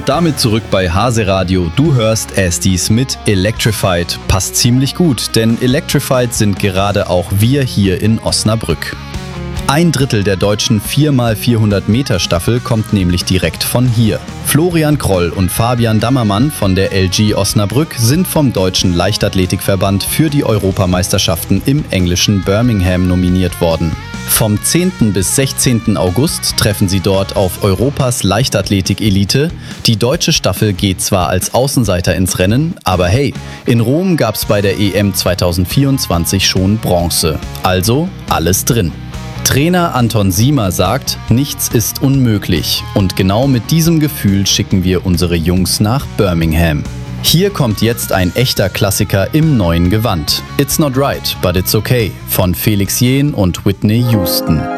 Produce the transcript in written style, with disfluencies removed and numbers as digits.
Und damit zurück bei Hase Radio. Du hörst Asties mit Electrified. Passt ziemlich gut, denn Electrified sind gerade auch wir hier in Osnabrück. 1/3 der deutschen 4x400 Meter Staffel kommt nämlich direkt von hier. Florian Kroll und Fabian Dammermann von der LG Osnabrück sind vom Deutschen Leichtathletikverband für die Europameisterschaften im englischen Birmingham nominiert worden. Vom 10. bis 16. August treffen sie dort auf Europas Leichtathletik-Elite. Die deutsche Staffel geht zwar als Außenseiter ins Rennen, aber hey, in Rom gab's bei der EM 2024 schon Bronze. Also alles drin. Trainer Anton Siemer sagt, nichts ist unmöglich. Und genau mit diesem Gefühl schicken wir unsere Jungs nach Birmingham. Hier kommt jetzt ein echter Klassiker im neuen Gewand. It's Not Right, but It's Okay von Felix Jähn und Whitney Houston.